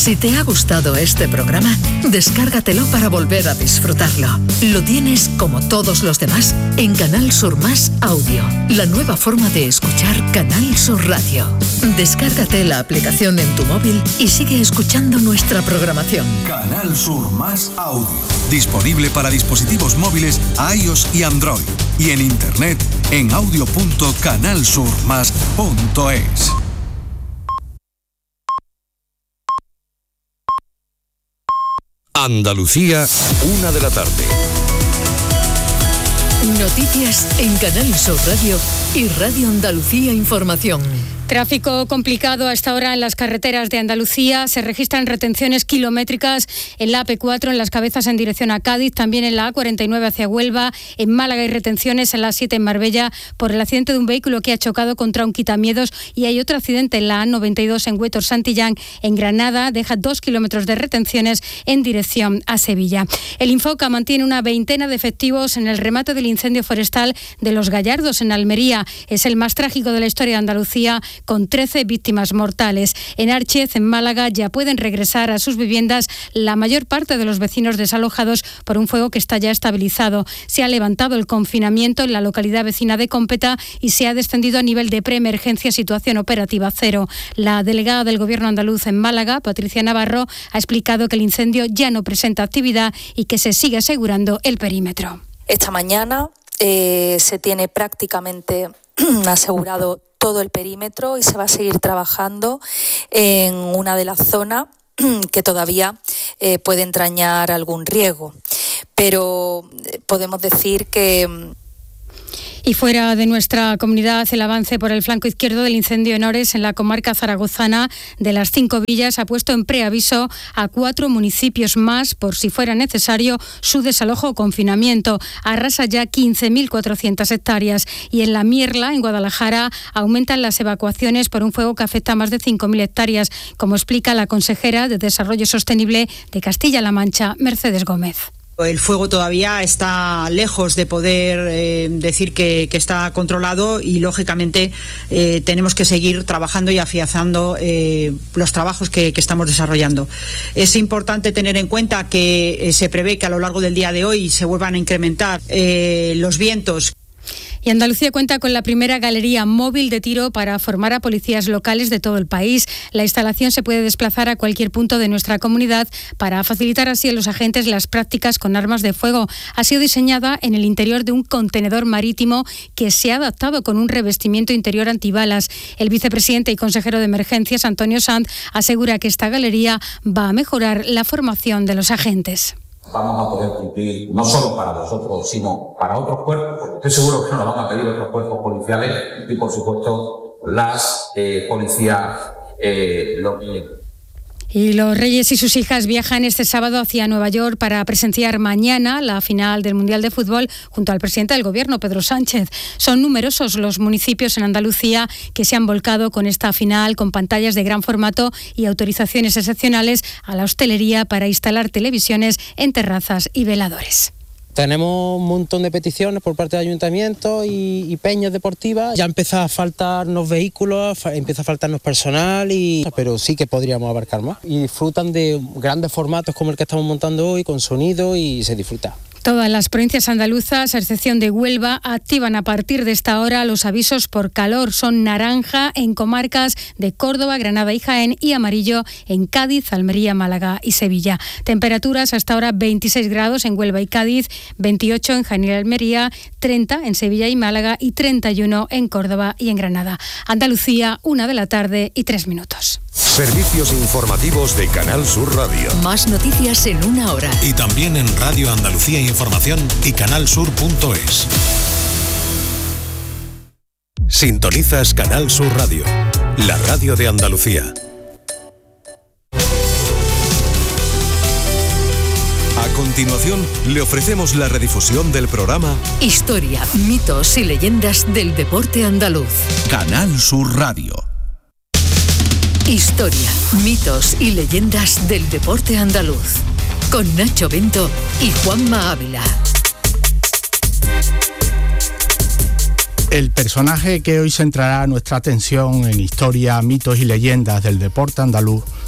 Si te ha gustado este programa, descárgatelo para volver a disfrutarlo. Lo tienes, como todos los demás, en Canal Sur Más Audio, la nueva forma de escuchar Canal Sur Radio. Descárgate la aplicación en tu móvil y sigue escuchando nuestra programación. Canal Sur Más Audio. Disponible para dispositivos móviles iOS y Android. Y en internet en audio.canalsurmas.es. Andalucía, 1 de la tarde. Noticias en Canal Sur Radio y Radio Andalucía Información. Tráfico complicado a esta hora en las carreteras de Andalucía. Se registran retenciones kilométricas en la AP4 en Las Cabezas en dirección a Cádiz, también en la A49 hacia Huelva. En Málaga hay retenciones en la A7 en Marbella por el accidente de un vehículo que ha chocado contra un quitamiedos, y hay otro accidente en la A92 en Huétor Santillán. En Granada deja 2 kilómetros de retenciones en dirección a Sevilla. El Infoca mantiene una veintena de efectivos en el remate del incendio forestal de Los Gallardos en Almería. Es el más trágico de la historia de Andalucía, con 13 víctimas mortales. En Archez, en Málaga, ya pueden regresar a sus viviendas la mayor parte de los vecinos desalojados por un fuego que está ya estabilizado. Se ha levantado el confinamiento en la localidad vecina de Cómpeta y se ha descendido a nivel de preemergencia, situación operativa cero. La delegada del Gobierno andaluz en Málaga, Patricia Navarro, ha explicado que el incendio ya no presenta actividad y que se sigue asegurando el perímetro. Esta mañana se tiene prácticamente asegurado todo el perímetro y se va a seguir trabajando en una de las zonas que todavía puede entrañar algún riesgo. Pero podemos decir que... Y fuera de nuestra comunidad, el avance por el flanco izquierdo del incendio en Ores, en la comarca zaragozana de las 5 villas, ha puesto en preaviso a 4 municipios más por si fuera necesario su desalojo o confinamiento. Arrasa ya 15.400 hectáreas. Y en la Mierla, en Guadalajara, aumentan las evacuaciones por un fuego que afecta a más de 5.000 hectáreas, como explica la consejera de Desarrollo Sostenible de Castilla-La Mancha, Mercedes Gómez. El fuego todavía está lejos de poder decir que está controlado y, lógicamente, tenemos que seguir trabajando y afianzando los trabajos que estamos desarrollando. Es importante tener en cuenta que se prevé que a lo largo del día de hoy se vuelvan a incrementar los vientos. Y Andalucía cuenta con la primera galería móvil de tiro para formar a policías locales de todo el país. La instalación se puede desplazar a cualquier punto de nuestra comunidad para facilitar así a los agentes las prácticas con armas de fuego. Ha sido diseñada en el interior de un contenedor marítimo que se ha adaptado con un revestimiento interior antibalas. El vicepresidente y consejero de Emergencias, Antonio Sanz, asegura que esta galería va a mejorar la formación de los agentes. Vamos a poder cumplir no solo para nosotros, sino para otros cuerpos, porque estoy seguro que nos lo van a pedir otros cuerpos policiales y, por supuesto, las policías locales. Y los Reyes y sus hijas viajan este sábado hacia Nueva York para presenciar mañana la final del Mundial de Fútbol junto al presidente del Gobierno, Pedro Sánchez. Son numerosos los municipios en Andalucía que se han volcado con esta final, con pantallas de gran formato y autorizaciones excepcionales a la hostelería para instalar televisiones en terrazas y veladores. Tenemos un montón de peticiones por parte del ayuntamiento y peñas deportivas. Ya empieza a faltarnos vehículos, empieza a faltarnos personal, pero sí que podríamos abarcar más. Y disfrutan de grandes formatos como el que estamos montando hoy, con sonido, y se disfruta. Todas las provincias andaluzas, a excepción de Huelva, activan a partir de esta hora los avisos por calor. Son naranja en comarcas de Córdoba, Granada y Jaén, y amarillo en Cádiz, Almería, Málaga y Sevilla. Temperaturas hasta ahora 26 grados en Huelva y Cádiz, 28 en Jaén y Almería, 30 en Sevilla y Málaga y 31 en Córdoba y en Granada. Andalucía, 1 de la tarde y 3 minutos. Servicios informativos de Canal Sur Radio. Más noticias en 1 hora. Y también en Radio Andalucía Información y canalsur.es. Sintonizas Canal Sur Radio, la radio de Andalucía. A continuación, le ofrecemos la redifusión del programa Historia, mitos y leyendas del deporte andaluz. Canal Sur Radio. Historia, mitos y leyendas del deporte andaluz. Con Nacho Bento y Juanma Ávila. El personaje que hoy centrará nuestra atención en historia, mitos y leyendas del deporte andaluz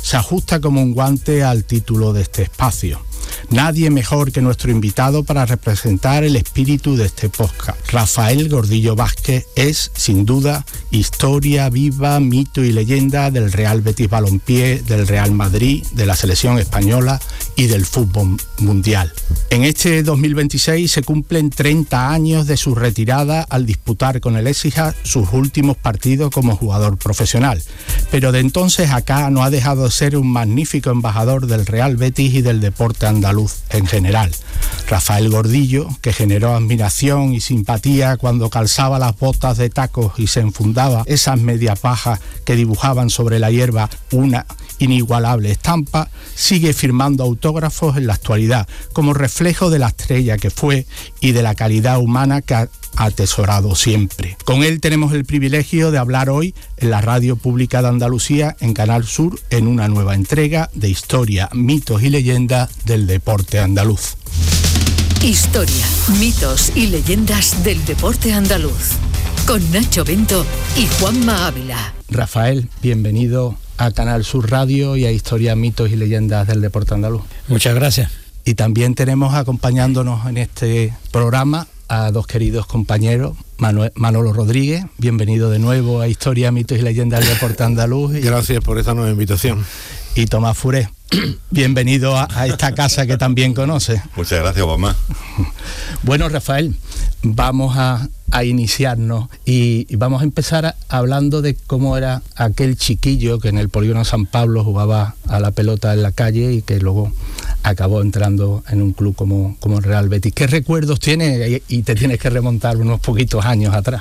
se ajusta como un guante al título de este espacio. Nadie mejor que nuestro invitado para representar el espíritu de este podcast. Rafael Gordillo Vázquez es, sin duda, historia viva, mito y leyenda del Real Betis Balompié, del Real Madrid, de la selección española y del fútbol mundial. En este 2026 se cumplen 30 años de su retirada al disputar con el Écija sus últimos partidos como jugador profesional. Pero de entonces acá no ha dejado de ser un magnífico embajador del Real Betis y del deporte andaluz en general. Rafael Gordillo, que generó admiración y simpatía cuando calzaba las botas de tacos y se enfundaba esas medias bajas que dibujaban sobre la hierba una inigualable estampa, sigue firmando autógrafos en la actualidad como reflejo de la estrella que fue y de la calidad humana que ha atesorado siempre. Con él tenemos el privilegio de hablar hoy en la Radio Pública de Andalucía, en Canal Sur, en una nueva entrega de historia, mitos y leyendas del deporte andaluz. Historia, mitos y leyendas del deporte andaluz, con Nacho Bento y Juanma Ávila. Rafael, bienvenido a Canal Sur Radio y a Historia, mitos y leyendas del deporte andaluz. Muchas gracias. Y también tenemos acompañándonos en este programa a dos queridos compañeros, Manolo Rodríguez, bienvenido de nuevo a Historia, mitos y leyendas del deporte andaluz. Gracias por esta nueva invitación. Y Tomás Furé, bienvenido a esta casa que también conoce. Muchas gracias, mamá. Bueno, Rafael, vamos a iniciarnos y vamos a empezar hablando de cómo era aquel chiquillo que en el Polígono San Pablo jugaba a la pelota en la calle y que luego acabó entrando en un club como el Real Betis. ¿Qué recuerdos tienes? Y te tienes que remontar unos poquitos años atrás.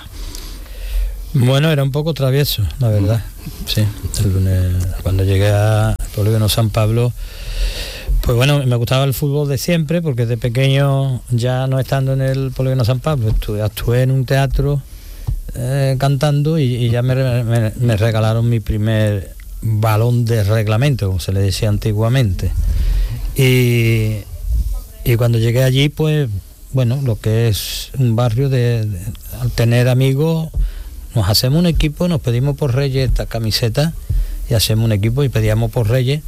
Bueno, era un poco travieso, la verdad. Sí, cuando llegué al Polígono San Pablo, pues bueno, me gustaba el fútbol de siempre, porque de pequeño, ya no estando en el Polígono San Pablo, actué en un teatro cantando y ya me regalaron mi primer balón de reglamento, como se le decía antiguamente. Y cuando llegué allí, pues bueno, lo que es un barrio al tener amigos, nos hacemos un equipo, nos pedimos por Reyes esta camiseta y hacemos un equipo y pedíamos por Reyes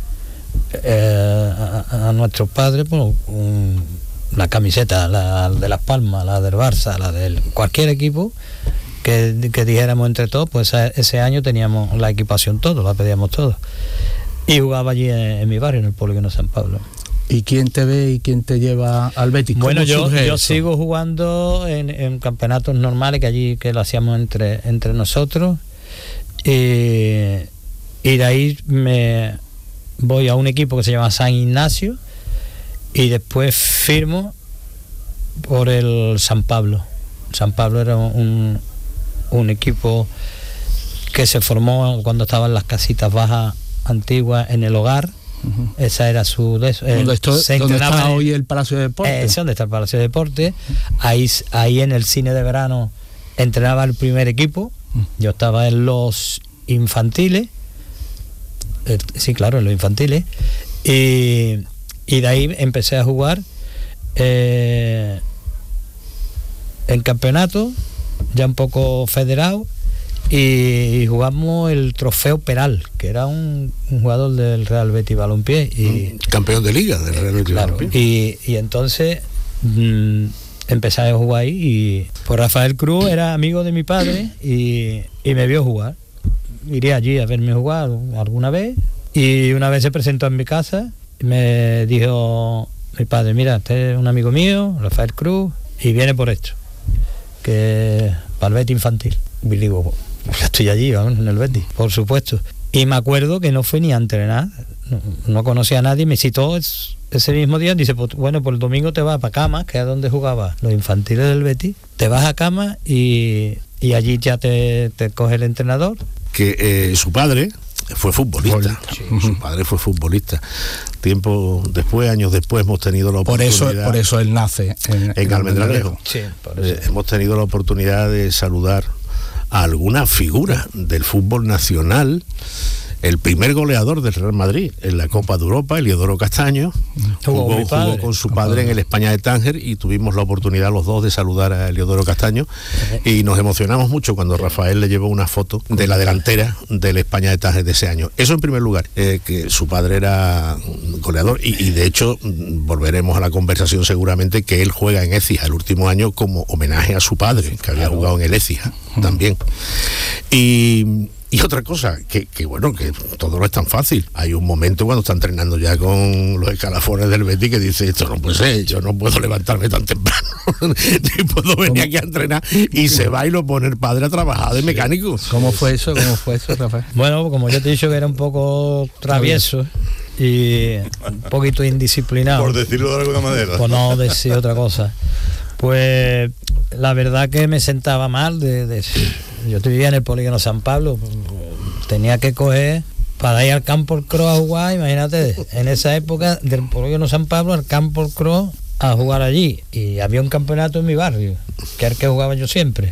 a nuestros padres por la camiseta, la de Las Palmas, la del Barça, la de cualquier equipo que dijéramos entre todos, pues ese año teníamos la equipación todo, la pedíamos todos. Y jugaba allí en mi barrio, en el Polígono San Pablo. ¿Y quién te ve y quién te lleva al Betis? Bueno, yo sigo jugando en campeonatos normales que lo hacíamos entre nosotros, y de ahí me voy a un equipo que se llama San Ignacio y después firmo por el San Pablo. San Pablo era un equipo que se formó cuando estaban las casitas bajas antiguas en el hogar. Uh-huh. Esa era su... ¿Dónde está hoy el Palacio de Deportes? ¿Dónde está el Palacio de Deportes? Ahí en el cine de verano entrenaba el primer equipo. Yo estaba en los infantiles. Sí, claro, en los infantiles. Y de ahí empecé a jugar en campeonato, ya un poco federado. Y jugamos el trofeo Peral, que era un jugador del Real Betis Balompié y campeón de liga del Real Betis Balompié. Y entonces empecé a jugar ahí, y pues Rafael Cruz era amigo de mi padre y me vio jugar. Iría allí a verme jugar alguna vez, y una vez se presentó en mi casa y me dijo mi padre: mira, este es un amigo mío, Rafael Cruz, y viene por esto, que para el Betis infantil. Y digo, ya estoy allí, vamos, en el Betis, por supuesto. Y me acuerdo que no fui ni a entrenar, no conocía a nadie, me citó ese mismo día, dice, pues bueno, por el domingo te vas para Cama, que es donde jugaba los infantiles del Betis, te vas a Cama y allí ya te coge el entrenador. Que su padre fue futbolista. Sí. Su padre fue futbolista. Tiempo después, años después, hemos tenido la oportunidad... Por eso él nace en Almendralejo. Sí, por eso. Hemos tenido la oportunidad de saludar a alguna figura del fútbol nacional el primer goleador del Real Madrid en la Copa de Europa, Eliodoro Castaño, jugó con su padre en el España de Tánger y tuvimos la oportunidad los dos de saludar a Eliodoro Castaño y nos emocionamos mucho cuando Rafael le llevó una foto de la delantera del España de Tánger de ese año. Eso en primer lugar, que su padre era goleador y de hecho volveremos a la conversación seguramente, que él juega en Écija el último año como homenaje a su padre, que había jugado en el Écija también. Y otra cosa, que bueno, que todo no es tan fácil. Hay un momento cuando está entrenando ya con los escalafones del Betis que dice, esto no puede ser, yo no puedo levantarme tan temprano, ni puedo venir aquí a entrenar, y se va y lo pone el padre a trabajar de mecánico. ¿Cómo fue eso, Rafael? Bueno, como yo te he dicho que era un poco travieso y un poquito indisciplinado. Por decirlo de alguna manera. Por no decir otra cosa. Pues la verdad que me sentaba mal yo vivía en el polígono San Pablo, tenía que coger para ir al Campo Cross a jugar, imagínate, en esa época del polígono San Pablo al Campo Cross a jugar allí, y había un campeonato en mi barrio, que era el que jugaba yo siempre,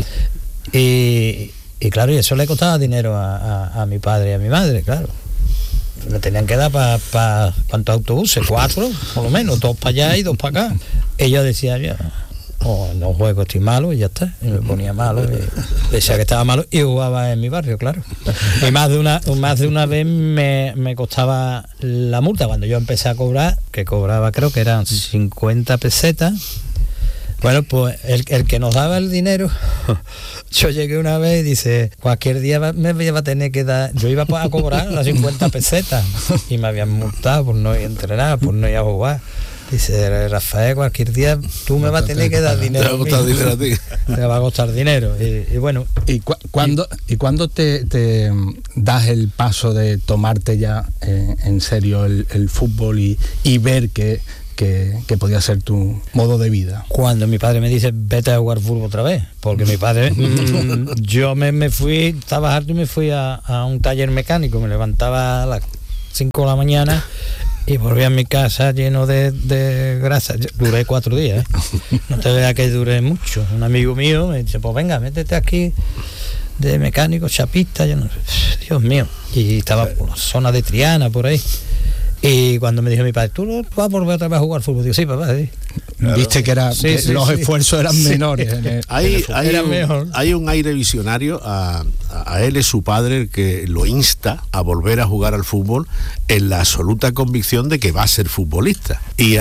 y claro, y eso le costaba dinero a mi padre y a mi madre, claro. Me tenían que dar para ¿cuántos autobuses? 4, por lo menos, 2 para allá y 2 para acá. Ella decía, no juego, estoy malo, y ya está. Y me ponía malo, y decía que estaba malo, y jugaba en mi barrio, claro. Y más de una vez me costaba la multa cuando yo empecé a cobrar, que cobraba, creo que eran 50 pesetas. Bueno, pues el que nos daba el dinero, yo llegué una vez y dice, cualquier día me iba a tener que dar, yo iba a cobrar las 50 pesetas y me habían multado por no ir a entrenar, por no ir a jugar. Dice, Rafael, cualquier día tú me vas a tener que dar dinero. Te va a costar dinero a ti. Te va a costar dinero. Y bueno. ¿Y cuándo te das el paso de tomarte ya en serio el fútbol y ver que podía ser tu modo de vida? Cuando mi padre me dice, vete a jugar fútbol otra vez, porque mi padre, yo me fui, estaba harto y me fui a un taller mecánico, me levantaba a las 5 de la mañana y volví a mi casa lleno de grasa. Duré 4 días, no te veas que duré mucho. Un amigo mío me dice, pues venga, métete aquí de mecánico, chapista, yo no sé, Dios mío, y estaba por la zona de Triana, por ahí. Y cuando me dijo mi padre, ¿tú vas a volver otra vez a jugar fútbol? Digo, sí, papá, sí. Claro. Viste que los esfuerzos eran menores. Hay un aire visionario a él, es su padre el que lo insta a volver a jugar al fútbol en la absoluta convicción de que va a ser futbolista. Y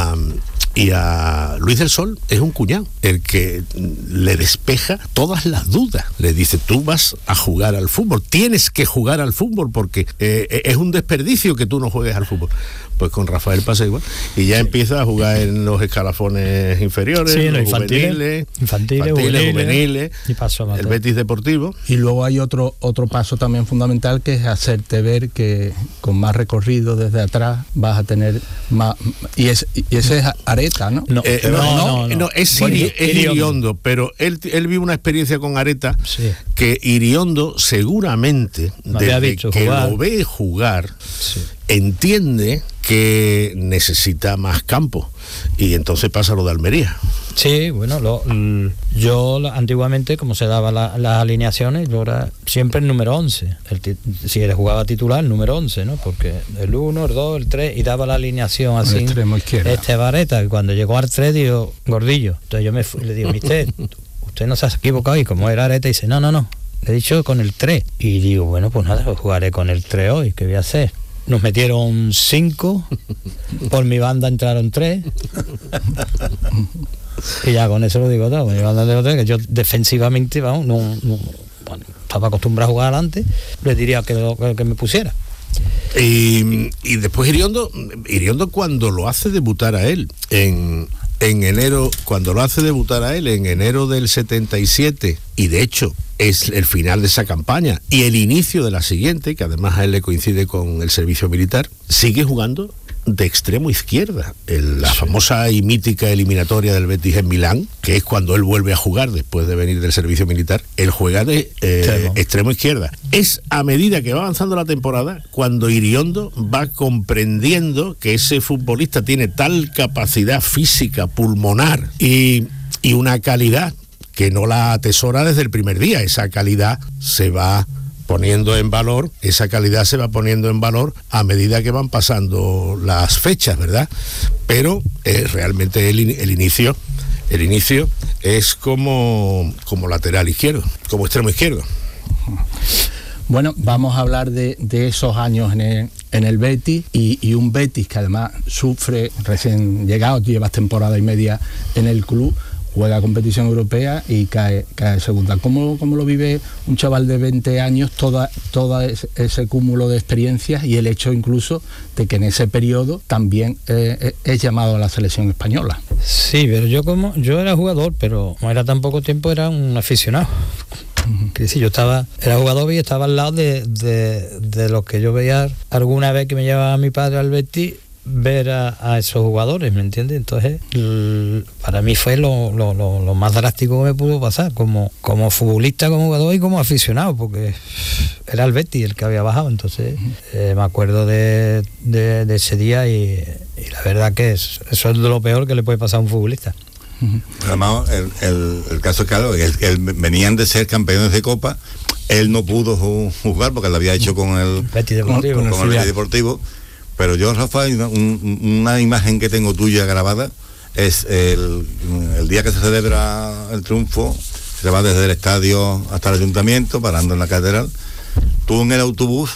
a Luis del Sol es un cuñado el que le despeja todas las dudas. Le dice, tú vas a jugar al fútbol, tienes que jugar al fútbol porque es un desperdicio que tú no juegues al fútbol. Pues con Rafael pasa igual, y ya empieza a jugar en los escalafones inferiores, sí, los infantiles, juveniles, y paso a el Betis Deportivo. Y luego hay otro paso también fundamental, que es hacerte ver que con más recorrido desde atrás vas a tener más, y ese es Areta, ¿no? No, es Iriondo, pero él vive una experiencia con Areta, sí, que Iriondo seguramente, desde que lo ve jugar, sí, entiende que necesita más campo, y entonces pasa lo de Almería. Sí, bueno, yo antiguamente, como se daban las alineaciones, yo era siempre el número 11, si él jugaba titular, el número 11, ¿no? Porque el 1, el 2, el 3, y daba la alineación así, extremo izquierda. Vareta, y cuando llegó al 3, digo, Gordillo. Entonces yo me fui, le digo, usted no se ha equivocado, y como era Areta, dice, no, le he dicho con el 3, y digo, bueno, pues nada, jugaré con el 3 hoy, ¿qué voy a hacer? Nos metieron 5, por mi banda entraron 3, y ya con eso lo digo todo. Mi banda entraron 3, que yo defensivamente, vamos, estaba acostumbrado a jugar adelante, le diría que me pusiera. Y después Iriondo cuando lo hace debutar a él en enero, en enero del 77, y de hecho es el final de esa campaña y el inicio de la siguiente, que además a él le coincide con el servicio militar, sigue jugando de extremo izquierda. La famosa y mítica eliminatoria del Betis en Milán, que es cuando él vuelve a jugar después de venir del servicio militar, él juega de extremo izquierda. Es a medida que va avanzando la temporada cuando Iriondo va comprendiendo que ese futbolista tiene tal capacidad física, pulmonar y una calidad que no la atesora desde el primer día. Esa calidad se va poniendo en valor, esa calidad se va poniendo en valor a medida que van pasando las fechas, ¿verdad? Pero realmente el inicio es como lateral izquierdo, como extremo izquierdo. Bueno, vamos a hablar de esos años en el Betis y un Betis que además sufre, recién llegado, llevas temporada y media en el club, juega competición europea y cae segunda. ¿Cómo lo vive un chaval de 20 años, todo ese cúmulo de experiencias y el hecho incluso de que en ese periodo también es llamado a la selección española? Sí, pero yo era jugador, pero no era tan poco tiempo, era un aficionado. Que sí, era jugador y estaba al lado de lo que yo veía alguna vez que me llevaba mi padre al Betis, ver a esos jugadores, ¿me entiendes? Entonces, para mí fue lo más drástico que me pudo pasar, como futbolista, como jugador y como aficionado, porque era el Betis el que había bajado. Entonces, me acuerdo de ese día y la verdad que eso es de lo peor que le puede pasar a un futbolista. Además, el caso es claro, que venían de ser campeones de Copa, él no pudo jugar porque lo había hecho con el Betis Deportivo, pero yo, Rafael, una imagen que tengo tuya grabada es el día que se celebra el triunfo, se va desde el estadio hasta el ayuntamiento, parando en la catedral, tú en el autobús,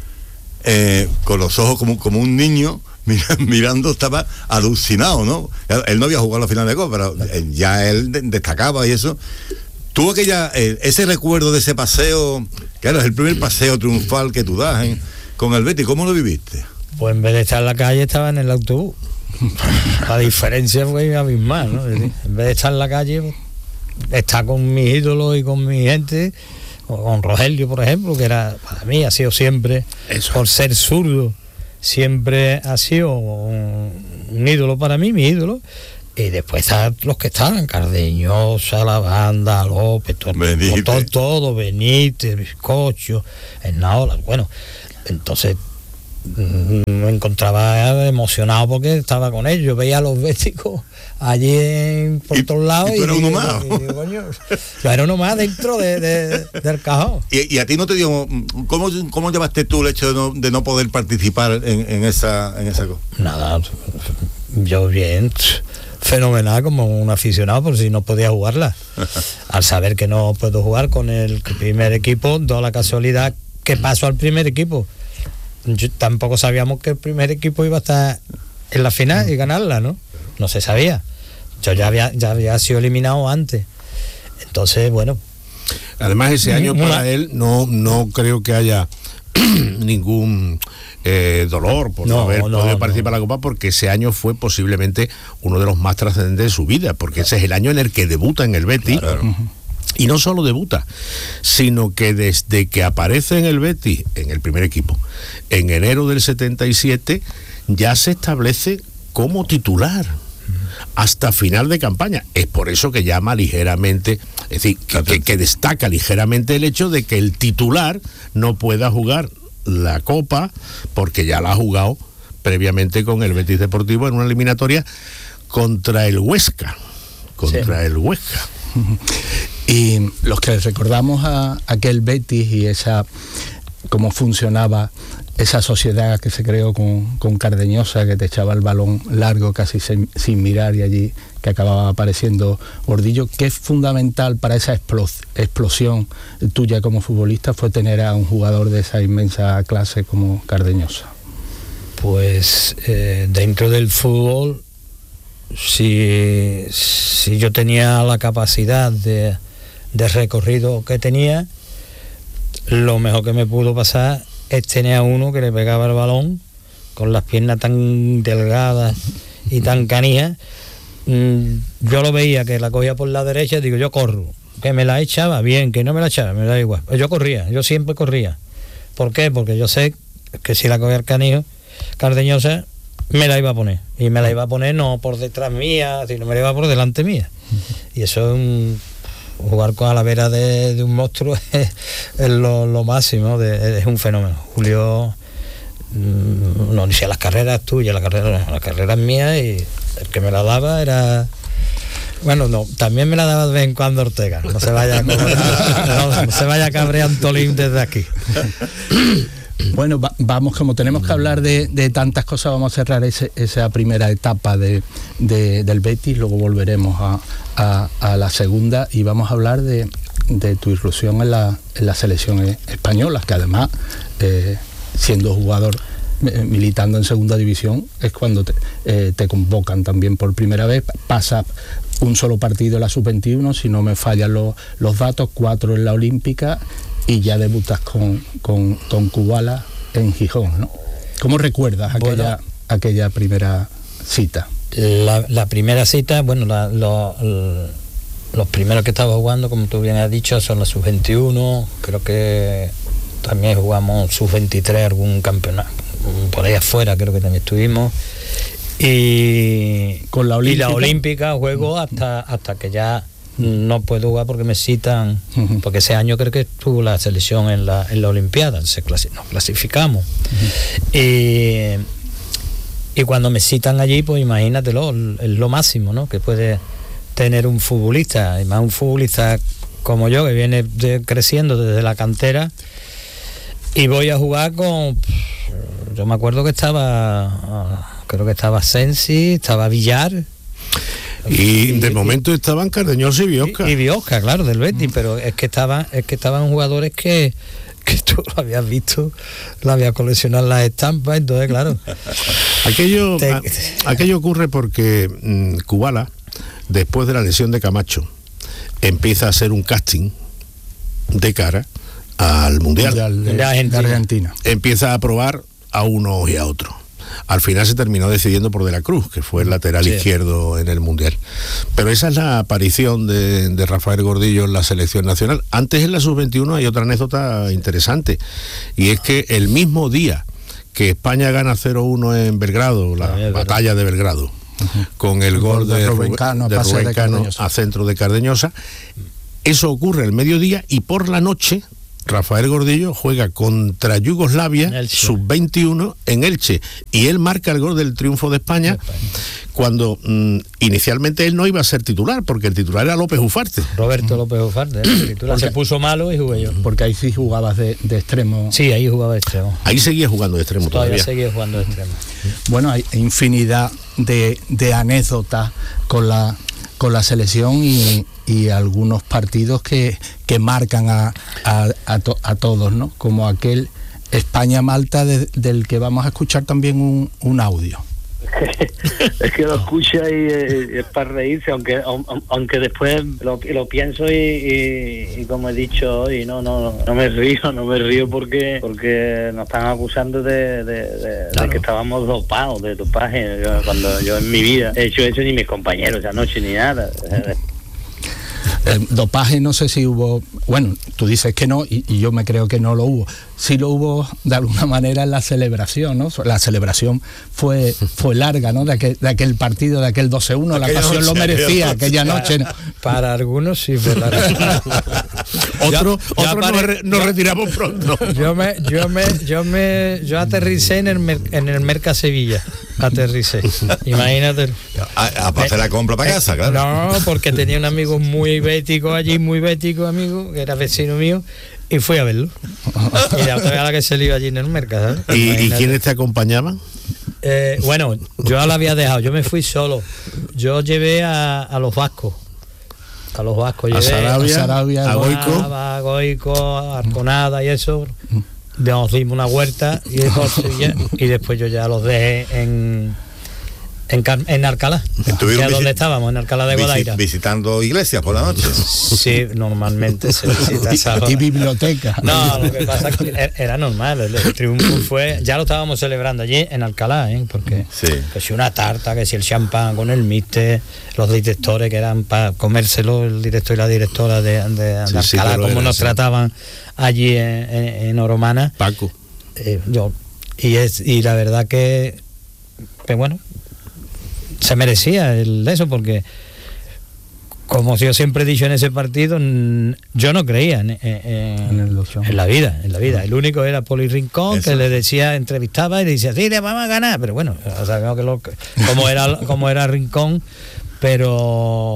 con los ojos como un niño, mirando, estaba alucinado, ¿no? Él no había jugado la final de Copa, pero ya él destacaba y eso. Tuvo ese recuerdo de ese paseo, claro, es el primer paseo triunfal que tú das con el Betis. ¿Cómo lo viviste? Pues en vez de estar en la calle, estaba en el autobús. La diferencia fue abismal, ¿no? En vez de estar en la calle, estar con mis ídolos y con mi gente, con Rogelio, por ejemplo, que era, para mí, ha sido siempre, por ser zurdo, siempre ha sido un ídolo para mí, mi ídolo. Y después están los que estaban, Cardeñosa, la banda, López, todo, Benítez, Bizcocho, Esnaola. Bueno, entonces me encontraba emocionado porque estaba con ellos. Yo veía a los béticos allí por todos lados. ¿Y tú eras uno más? Yo era uno más dentro del cajón. ¿Y a ti no te dio... ¿Cómo llevaste tú el hecho de no poder participar en esa cosa? Nada, yo bien, fenomenal como un aficionado, por si no podía jugarla. Al saber que no puedo jugar con el primer equipo, da la casualidad que paso al primer equipo. Tampoco sabíamos que el primer equipo iba a estar en la final y ganarla, ¿no? No se sabía. Yo ya había sido eliminado antes. Entonces, bueno. Además, ese año para él no creo que haya ningún dolor por no haber podido participar en la Copa, porque ese año fue posiblemente uno de los más trascendentes de su vida, porque ese es el año en el que debuta en el Betis. Claro. Y no solo debuta, sino que desde que aparece en el Betis, en el primer equipo, en enero del 77, ya se establece como titular hasta final de campaña. Es por eso que llama ligeramente, es decir, que destaca ligeramente el hecho de que el titular no pueda jugar la Copa, porque ya la ha jugado previamente con el Betis Deportivo en una eliminatoria contra el Huesca. El Huesca. Y los que recordamos a aquel Betis y cómo funcionaba esa sociedad que se creó con Cardeñosa, que te echaba el balón largo casi sin mirar y allí que acababa apareciendo Gordillo, ¿qué es fundamental para esa explosión tuya como futbolista fue tener a un jugador de esa inmensa clase como Cardeñosa? Pues dentro del fútbol, si yo tenía la capacidad de recorrido que tenía, lo mejor que me pudo pasar es tener a uno que le pegaba el balón con las piernas tan delgadas y tan canijas. Yo lo veía que la cogía por la derecha, digo, yo corro, que me la echaba bien, que no me la echaba, me da igual. Yo corría, yo siempre corría. ¿Por qué? Porque yo sé que si la cogía el canijo Cardeñosa, me la iba a poner, y me la iba a poner no por detrás mía, sino me la iba por delante mía. Y eso es jugar con a la vera de un monstruo es lo máximo, es un fenómeno. Julio, no decía las carreras tuyas, las carreras mías, y el que me la daba era Bueno, no, también me la daba de vez en cuando Ortega. No se vaya a cabrear Antolín desde aquí. Bueno, vamos, como tenemos que hablar de tantas cosas, vamos a cerrar esa primera etapa del Betis, luego volveremos a la segunda y vamos a hablar de tu irrupción en la selección española, que además, siendo jugador, militando en segunda división, es cuando te convocan también por primera vez. Pasa un solo partido en la sub-21, si no me fallan los datos, 4 en la Olímpica, y ya debutas con Kubala en Gijón, ¿no? ¿Cómo recuerdas aquella primera cita? La primera cita, bueno, los primeros que estaba jugando, como tú bien has dicho, son la sub-21, creo que también jugamos sub-23, algún campeonato, por ahí afuera creo que también estuvimos, y con la Olímpica juego hasta que ya no puedo jugar porque me citan, porque ese año creo que estuvo la selección en la Olimpiada, nos clasificamos, y cuando me citan allí, pues imagínatelo, es lo máximo, ¿no?, que puede tener un futbolista, y más un futbolista como yo, que viene creciendo desde la cantera, y voy a jugar yo me acuerdo que creo que estaba Sensi, estaba Villar, y de momento estaban Cardeñosa y Biosca. Y Biosca, claro, del Betis, pero es que estaban jugadores que tú lo habías visto, lo habías coleccionado las estampas, entonces claro. Aquello ocurre porque Kubala, después de la lesión de Camacho, empieza a hacer un casting de cara al Mundial de Argentina. Empieza a probar a uno y a otro. Al final se terminó decidiendo por De la Cruz, que fue el lateral izquierdo en el Mundial. Pero esa es la aparición de Rafael Gordillo en la selección nacional. Antes, en la sub-21, hay otra anécdota interesante, y es que el mismo día que España gana 0-1 en Belgrado, la batalla de Belgrado, con el gol de Rubencano a centro de Cardeñosa, eso ocurre al mediodía, y por la noche Rafael Gordillo juega contra Yugoslavia, sub-21, en Elche, y él marca el gol del triunfo de España, cuando inicialmente él no iba a ser titular, porque el titular era López Ufarte. Roberto López Ufarte, el titular se puso malo y jugué yo. Porque ahí sí jugabas de extremo. Sí, ahí jugaba de extremo. Ahí seguía jugando de extremo todavía. Seguía jugando de extremo. Bueno, hay infinidad de anécdotas con la selección y algunos partidos que marcan a todos, ¿no? Como aquel España-Malta del que vamos a escuchar también un audio. Es que lo escucha y es para reírse, aunque después lo pienso y como he dicho hoy, no me río porque nos están acusando de que estábamos dopados, de dopaje, cuando yo en mi vida he hecho eso, ni mis compañeros anoche ni nada. Dopaje, no sé si hubo, bueno, tú dices que no, y yo me creo que no lo hubo. Sí lo hubo de alguna manera en la celebración, ¿no? La celebración fue larga, ¿no? De aquel partido, de aquel 12-1, la pasión lo merecía aquella noche, ¿no? Para algunos sí fue larga. Nos retiramos pronto. Yo aterricé en el Merca Sevilla. Aterricé, imagínate. A hacer la compra para casa, claro. No, porque tenía un amigo muy bético allí, amigo, que era vecino mío, y fui a verlo. Y la otra vez a la que se le iba allí en el mercado, ¿sabes? ¿Y quiénes te acompañaban? Bueno, yo la había dejado, yo me fui solo. Yo llevé a los vascos. A los vascos llevé. A Sarabia, a Goico, a Arconada y eso. Nos dimos una huerta y después yo ya los dejé en Alcalá, donde estábamos, en Alcalá de Guadaira. ¿Visitando iglesias por la noche? Sí, normalmente se visita. Y biblioteca. No, lo que pasa es que era normal, el triunfo fue, ya lo estábamos celebrando allí en Alcalá, porque que si una tarta, que si el champán con el míster, los directores que eran para comérselo, el director y la directora de Alcalá, como nos trataban allí en Oromana. Paco. Y la verdad que bueno, se merecía eso, porque como yo siempre he dicho en ese partido, yo no creía en la vida. El único era Poli Rincón, que le decía, entrevistaba y le decía, sí, le vamos a ganar, pero bueno, sabemos como era Rincón, pero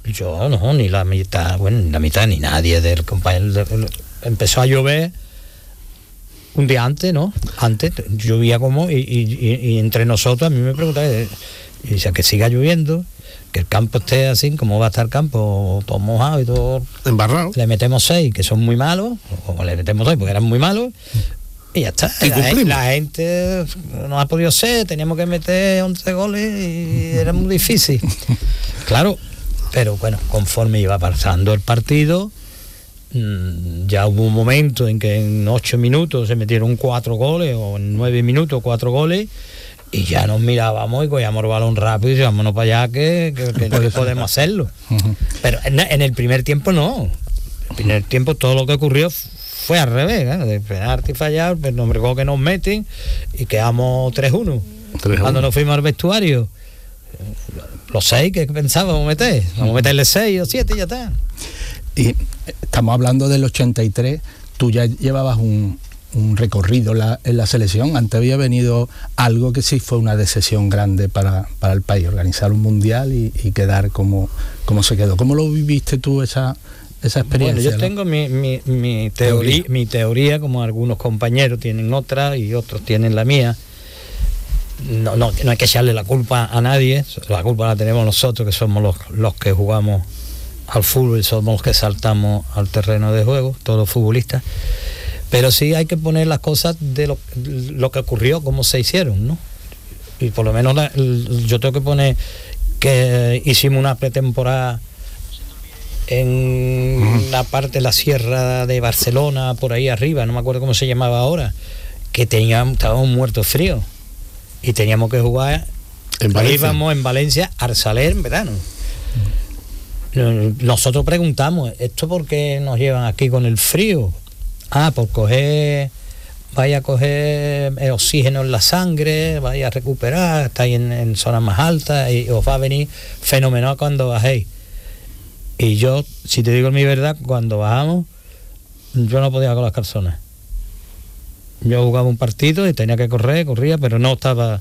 Yo no, ni la mitad ni nadie del compañero. Empezó a llover un día antes, ¿no? Antes llovía como y entre nosotros a mí me preguntaba, y dice que siga lloviendo, que el campo esté así, como va a estar el campo todo mojado y todo embarrado. Le metemos 6 que son muy malos, o le metemos 2 porque eran muy malos. Y ya está, la gente no ha podido ser, teníamos que meter 11 goles y era muy difícil. Claro, pero bueno, conforme iba pasando el partido, ya hubo un momento en que en 8 minutos se metieron 4 goles, o en 9 minutos 4 goles, y ya nos mirábamos y cogíamos el balón rápido y decíamos, vámonos para allá que podemos hacerlo. Pero en el primer tiempo no. En el primer tiempo todo lo que ocurrió fue al revés, ¿eh? De penalti fallar, pues nos bregó que nos meten y quedamos 3-1. Cuando nos fuimos al vestuario, los 6 que pensábamos meter, vamos a meterle 6 o 7 y ya está. Y estamos hablando del 83, tú ya llevabas un recorrido en la selección. Antes había venido algo que sí fue una decisión grande para el país, organizar un mundial y quedar como se quedó. ¿Cómo lo viviste tú esa experiencia? Bueno, yo tengo mi teoría, como algunos compañeros tienen otra y otros tienen la mía. No hay que echarle la culpa a nadie, la culpa la tenemos nosotros, que somos los que jugamos al fútbol y somos los que saltamos al terreno de juego, todos los futbolistas. Pero sí hay que poner las cosas de lo que ocurrió, cómo se hicieron, ¿no? Y por lo menos yo tengo que poner que hicimos una pretemporada en la parte de la sierra de Barcelona, por ahí arriba, no me acuerdo cómo se llamaba ahora, que estábamos muertos fríos y teníamos que jugar íbamos en Valencia al Saler en verano. Nosotros preguntamos, ¿esto por qué nos llevan aquí con el frío? Por vaya a coger el oxígeno en la sangre, vaya a recuperar, estáis en zonas más altas y os va a venir fenomenal cuando bajéis. Y yo, si te digo mi verdad, cuando bajamos, yo no podía con las calzones. Yo jugaba un partido y tenía que corría, pero no estaba